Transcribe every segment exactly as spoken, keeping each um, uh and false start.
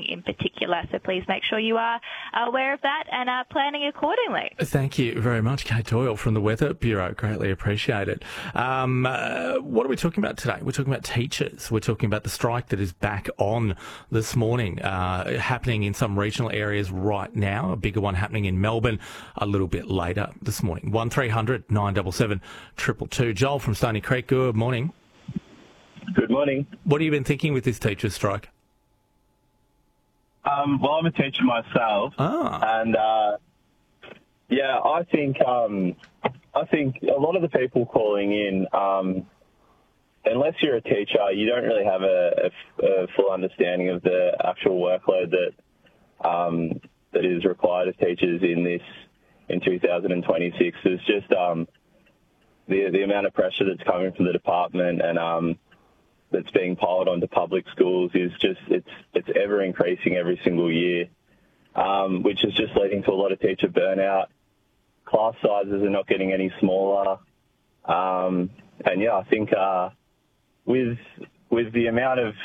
in particular. So please make sure you are aware of that and are planning accordingly. Thank you very much, Kate Doyle from the Weather Bureau. Greatly appreciate it. Um, uh, what are we talking about today? We're talking about teachers. We're talking about the strike that is back on this morning, uh, happening in some regional areas right now, a bigger one happening in Melbourne a little bit later this morning. one three hundred nine seven seven two two two. Joel from Stony Creek, good morning. Good morning. What have you been thinking with this teacher strike? Um, well, I'm a teacher myself, Ah. and uh, yeah, I think um, I think a lot of the people calling in, um, unless you're a teacher, you don't really have a, a, a full understanding of the actual workload that um, that is required of teachers in this in two thousand twenty-six. It's just um, the the amount of pressure that's coming from the department and um, that's being piled onto public schools is just, it's it's ever increasing every single year, um, which is just leading to a lot of teacher burnout. Class sizes are not getting any smaller. Um, and yeah, I think uh, with with the amount of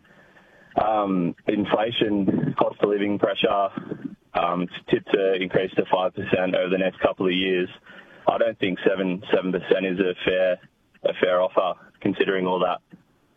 um, inflation, cost of living pressure, um, tipped to increase to five percent over the next couple of years, I don't think seven seven percent is a fair a fair offer considering all that.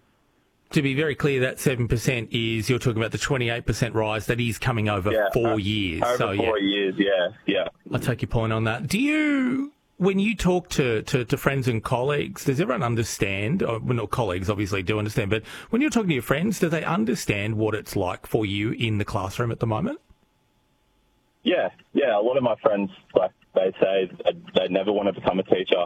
To be very clear, that seven percent is, you're talking about the twenty-eight percent rise that is coming over yeah, four uh, years. Over so, four yeah. years, yeah, yeah. I take your point on that. Do you, when you talk to, to, to friends and colleagues, does everyone understand, or, well, not colleagues obviously do understand, but when you're talking to your friends, do they understand what it's like for you in the classroom at the moment? Yeah, yeah. A lot of my friends, like, they say they never want to become a teacher.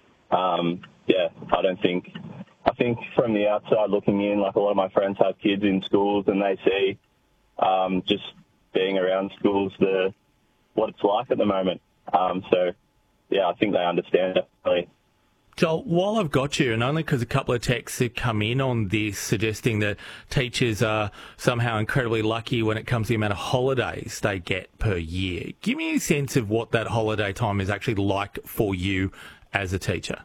Um, yeah, I don't think... I think from the outside looking in, like a lot of my friends have kids in schools and they see um, just being around schools, the what it's like at the moment. Um, so, yeah, I think they understand it. Really. Joel, while I've got you, and only because a couple of texts have come in on this suggesting that teachers are somehow incredibly lucky when it comes to the amount of holidays they get per year. Give me a sense of what that holiday time is actually like for you as a teacher.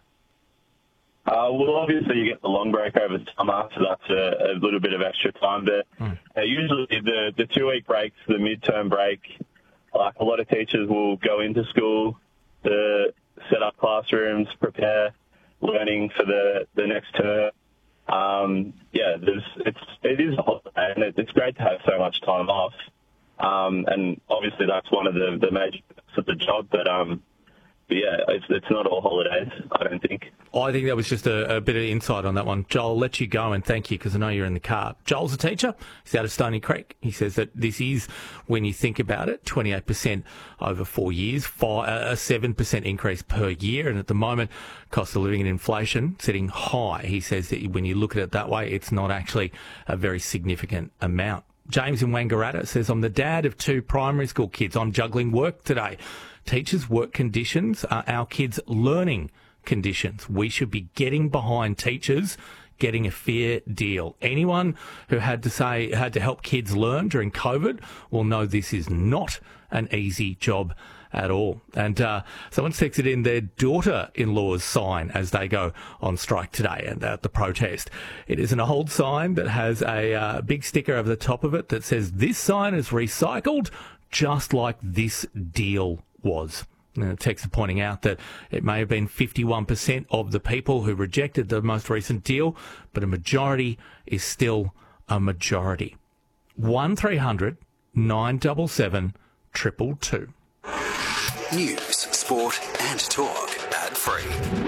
Uh, well, obviously you get the long break over the summer, so that's a, a little bit of extra time. But mm. uh, usually the, the two-week breaks, the midterm break, like a lot of teachers will go into school to set up classrooms, prepare learning for the, the next term. Um, yeah, there's, it's, it is a holiday, and it, it's great to have so much time off. Um, and obviously that's one of the, the major parts of the job, but... Um, But yeah, it's, it's not all holidays, I don't think. I think that was just a, a bit of insight on that one. Joel, I'll let you go and thank you because I know you're in the car. Joel's a teacher. He's out of Stony Creek. He says that this is, when you think about it, twenty-eight percent over four years, five, a seven percent increase per year. And at the moment, cost of living and inflation sitting high. He says that when you look at it that way, it's not actually a very significant amount. James in Wangaratta says, I'm the dad of two primary school kids. I'm juggling work today. Teachers' work conditions are our kids' learning conditions. We should be getting behind teachers getting a fair deal. Anyone who had to say had to help kids learn during COVID will know this is not an easy job at all. And uh, someone's texted in their daughter-in-law's sign as they go on strike today and at the protest. It is an old sign that has a uh, big sticker over the top of it that says, this sign is recycled just like this deal was. And the text is pointing out that it may have been fifty-one percent of the people who rejected the most recent deal, but a majority is still a majority. one three hundred nine seven seven two two two. News, sport and talk ad-free.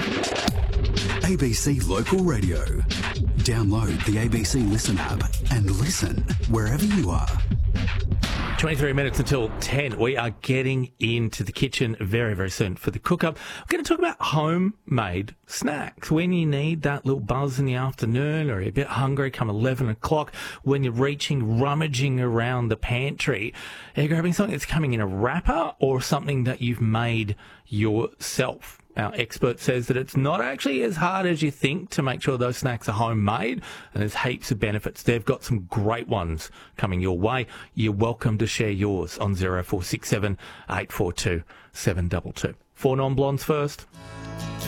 A B C Local Radio. Download the A B C Listen app and listen wherever you are. twenty-three minutes until ten. We are getting into the kitchen very, very soon for the cook-up. We're going to talk about homemade snacks. When you need that little buzz in the afternoon or you're a bit hungry come eleven o'clock, when you're reaching, rummaging around the pantry, you're grabbing something that's coming in a wrapper or something that you've made yourself. Our expert says that it's not actually as hard as you think to make sure those snacks are homemade, and there's heaps of benefits. They've got some great ones coming your way. You're welcome to share yours on zero four six seven eight four two seven two two. Four non-blondes first.